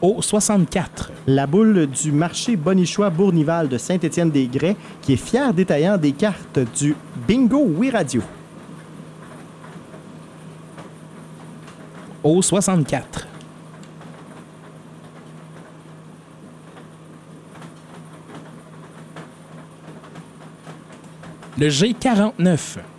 Au 64. La boule du marché Bonichois Bournival de Saint-Étienne-des-Grès, qui est fier détaillant des cartes du Bingo Oui Radio. Au 64. Le G49.